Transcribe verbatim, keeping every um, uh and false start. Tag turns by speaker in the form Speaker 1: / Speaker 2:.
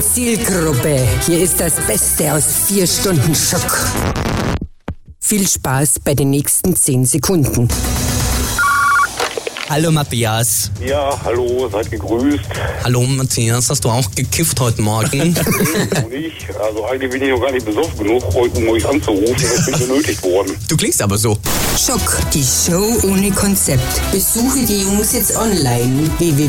Speaker 1: Zielgruppe, hier ist das Beste aus vier Stunden Schock. Viel Spaß bei den nächsten zehn Sekunden.
Speaker 2: Hallo Matthias.
Speaker 3: Ja, hallo, seid gegrüßt.
Speaker 2: Hallo Matthias, hast du auch gekifft heute Morgen?
Speaker 3: Nee, noch nicht. Also eigentlich bin ich noch gar nicht besoffen genug, um euch anzurufen. Ich bin benötigt worden.
Speaker 2: Du klingst aber so.
Speaker 1: Schock, die Show ohne Konzept. Besuche die Jungs jetzt online. w w